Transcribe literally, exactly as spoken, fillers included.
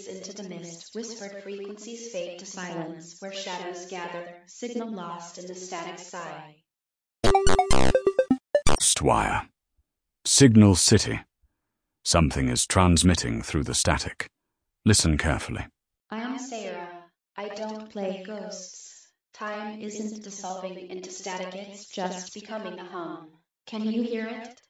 into the mist, whispered frequencies fade to silence, where shadows gather, signal lost in the static sigh. Wire. Signal City. Something is transmitting through the static. Listen carefully. I am Sarah. I don't play ghosts. Time isn't dissolving into static, it's just becoming a hum. Can you hear it?